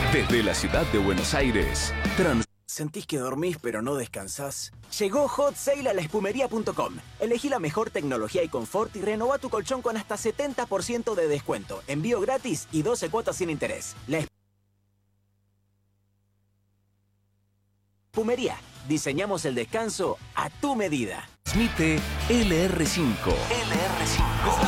Desde la ciudad de Buenos Aires, ¿Sentís que dormís pero no descansás? Llegó Hot Sale a laespumería.com. Elegí la mejor tecnología y confort y renová tu colchón con hasta 70% de descuento. Envío gratis y 12 cuotas sin interés. La Espumería. Diseñamos el descanso a tu medida. transmite LR5. LR5.